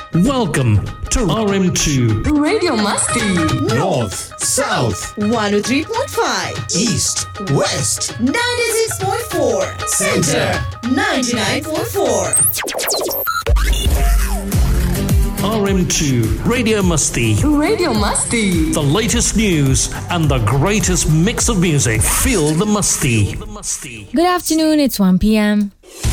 Welcome to RM2 Radio Masti. North, South, 103.5, East, West, 96.4, Center, 99.4. RM2 Radio Musty. Radio Masti. The latest news and the greatest mix of music. Feel the musty. Good afternoon, it's 1 p.m.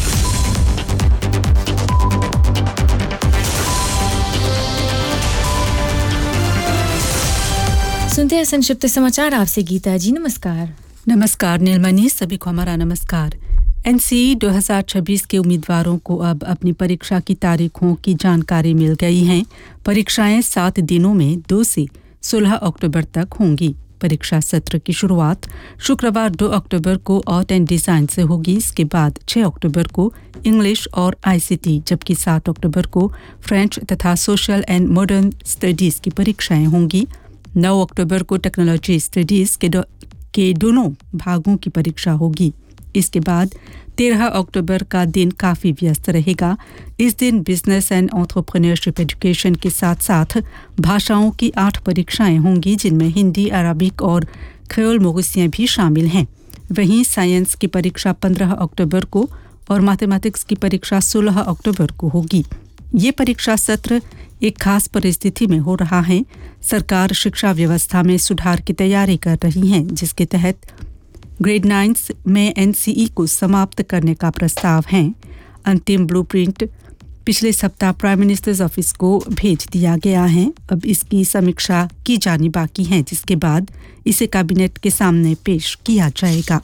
सुनते हैं संक्षिप्त समाचार आपसे गीता जी। नमस्कार। नमस्कार नीलमणि, सभी को हमारा नमस्कार। एनसीई 2026 के उम्मीदवारों को अब अपनी परीक्षा की तारीखों की जानकारी मिल गई है। परीक्षाएं 7 दिनों में 2 से 16 अक्टूबर तक होंगी। परीक्षा सत्र की शुरुआत शुक्रवार 2 अक्टूबर को आर्ट एंड डिज़ाइन से होगी। इसके बाद 6 अक्टूबर को इंग्लिश और आईसीटी, जबकि 7 अक्टूबर को फ्रेंच तथा सोशल एंड मॉडर्न स्टडीज़ की परीक्षाएं होंगी। 9 अक्टूबर को टेक्नोलॉजी स्टडीज़ के दोनों भागों की परीक्षा होगी। इसके बाद 13 अक्टूबर का दिन काफ़ी व्यस्त रहेगा। इस दिन बिजनेस एंड एंटरप्रेन्योरशिप एजुकेशन के साथ साथ भाषाओं की 8 परीक्षाएं होंगी, जिनमें हिंदी, अरबिक और क्रेओल मोरिसियन भी शामिल हैं। वहीं साइंस की परीक्षा 15 अक्टूबर को और मैथमेटिक्स की परीक्षा 16 अक्टूबर को होगी। ये परीक्षा सत्र एक खास परिस्थिति में हो रहा है। सरकार शिक्षा व्यवस्था में सुधार की तैयारी कर रही है, जिसके तहत ग्रेड 9 में एनसीई को समाप्त करने का प्रस्ताव है। अंतिम ब्लूप्रिंट पिछले सप्ताह प्राइम मिनिस्टर्स ऑफिस को भेज दिया गया है। अब इसकी समीक्षा की जानी बाकी है, जिसके बाद इसे कैबिनेट के सामने पेश किया जाएगा।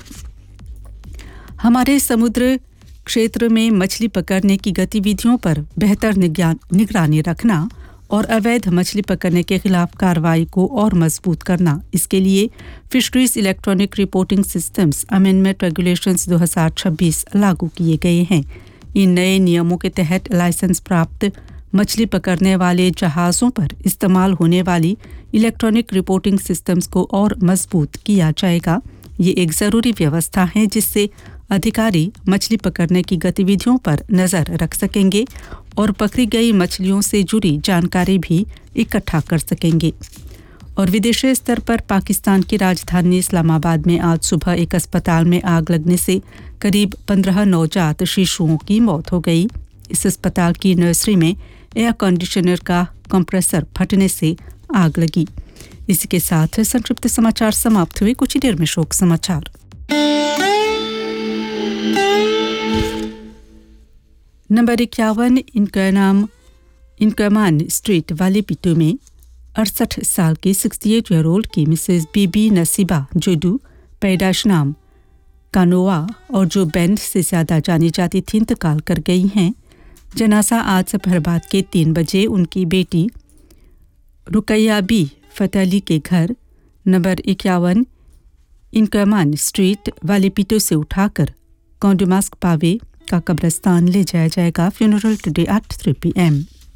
हमारे समुद्र क्षेत्र में मछली पकड़ने की गतिविधियों पर बेहतर निगरानी रखना और अवैध मछली पकड़ने के खिलाफ कार्रवाई को और मजबूत करना, इसके लिए fisheries electronic reporting systems amendment regulations 2026 लागू किए गए हैं। इन नए नियमों के तहत लाइसेंस प्राप्त मछली पकड़ने वाले जहाज़ों पर इस्तेमाल होने वाली इलेक्ट्रॉनिक रिपोर्टिंग सिस्टम्स को और मजबूत किया जाएगा। ये एक ज़रूरी व्यवस्था है जिससे अधिकारी मछली पकड़ने की गतिविधियों पर नज़र रख सकेंगे और पकड़ी गई मछलियों से जुड़ी जानकारी भी इकट्ठा कर सकेंगे। और विदेशी स्तर पर पाकिस्तान की राजधानी इस्लामाबाद में आज सुबह एक अस्पताल में आग लगने से करीब 15 नवजात शिशुओं की मौत हो गई। इस अस्पताल की नर्सरी में एयर कंडीशनर का कंप्रेसर फटने से आग लगी। इसी के साथ संक्षिप्त समाचार समाप्त हुए। कुछ ही देर में शोक समाचार। नंबर 51 इनकमान स्ट्रीट वाले पिटो में 68 साल की 68 ईयर ओल्ड की मिसेस बीबी नसीबा जोडू, पैदाश नाम कानोआ और जो बैंड से ज़्यादा जानी जाती थी, इंतकाल कर गई हैं। जनाजा आज दोपहर बाद के 3 बजे उनकी बेटी रुकैया बी फतली के घर नंबर 51 इनकमान स्ट्रीट वाले पिटो से उठाकर कॉन्डुमास्क पावे का कब्रिस्तान ले जाया जाएगा। Funeral today at 3 p.m.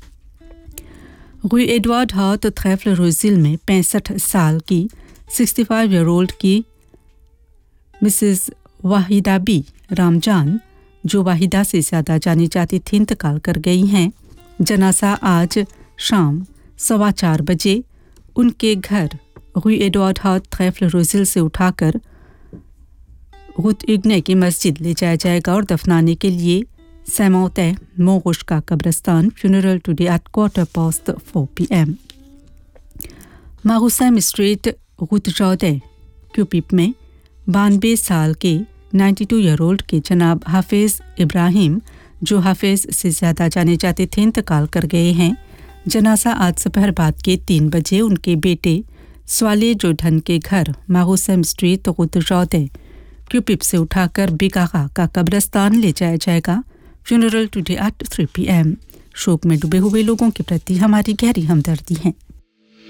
रूई एडवर्ड हार्ट थ्रेफल रोजिल में 65 साल की 65 ईयर ओल्ड की मिसेस वाहिदा बी रामजान, जो वाहिदा से ज़्यादा जानी जाती थी, इंतकाल कर गई हैं। जनाजा आज शाम 4:15 बजे उनके घर रूई एडवर्ड हार्ट थ्रेफल रोजिल से उठाकर रुत इग्ने की मस्जिद ले जाया जाएगा और दफनाने के लिए सैमौते मोगुश का कब्रिस्तान। Funeral today at 4:15 p.m. मारूसैम street रुत जौदे क्यूपिप में 92 साल के 92 ईयर ओल्ड के जनाब हाफिज इब्राहिम, जो हाफिज से ज़्यादा जाने जाते थे, इंतकाल कर गए हैं। जनाजा आज दोपहर बाद के 3 बजे उनके बेटे स्वाले जोधन के घर मारूसैम स्ट्रीट रुत जौदे क्यूपिप से उठाकर बिकागा का कब्रिस्तान ले जाया जाएगा। Funeral today at 3 p.m. शोक में डूबे हुए लोगों के प्रति हमारी गहरी हमदर्दी है।